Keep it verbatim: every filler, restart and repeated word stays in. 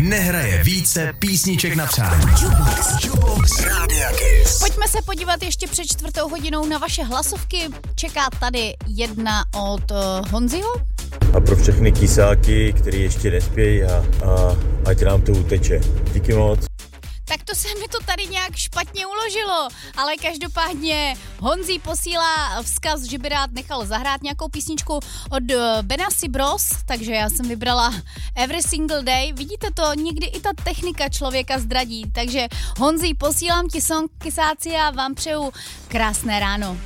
nehraje více písniček na přání. Jukebox, Jukebox Rádia Kiss. Pojďme se podívat ještě před čtvrtou hodinou na vaše hlasovky. Čeká tady jedna od uh, Honziho. A pro všechny kysáky, který ještě nespějí a, a ať nám to uteče. Díky moc. Tak to se mi to tady nějak špatně uložilo, ale každopádně Honzí posílá vzkaz, že by rád nechal zahrát nějakou písničku od Benassi Bros, takže já jsem vybrala Every Single Day. Vidíte to, někdy i ta technika člověka zdradí, takže Honzí, posílám ti song, kysáci, a vám přeju krásné ráno.